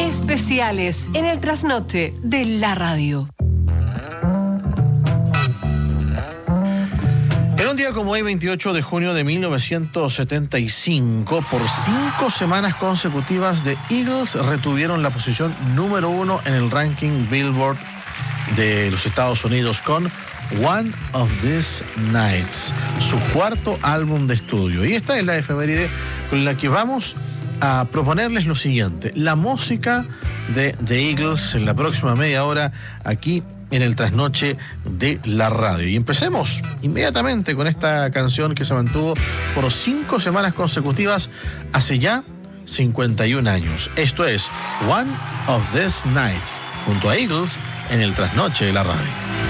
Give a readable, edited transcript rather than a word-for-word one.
Especiales en el trasnoche de la radio. En un día como hoy, 28 de junio de 1975, por 5 semanas consecutivas, The Eagles retuvieron la posición número 1 en el ranking Billboard de los Estados Unidos con One of These Nights, su cuarto álbum de estudio. Y esta es la efeméride con la que vamos a proponerles lo siguiente: la música de The Eagles en la próxima media hora aquí en el trasnoche de la radio. Y empecemos inmediatamente con esta canción que se mantuvo por 5 semanas consecutivas hace ya 51 años. Esto es One of These Nights, junto a Eagles en el trasnoche de la radio.